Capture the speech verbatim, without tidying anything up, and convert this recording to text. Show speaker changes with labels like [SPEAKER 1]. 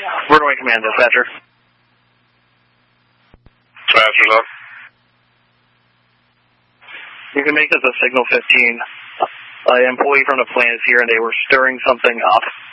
[SPEAKER 1] Runway Command, dispatcher.
[SPEAKER 2] Dispatcher's up.
[SPEAKER 1] You can make this a signal fifteen. An employee from the plant is here and they were stirring something up.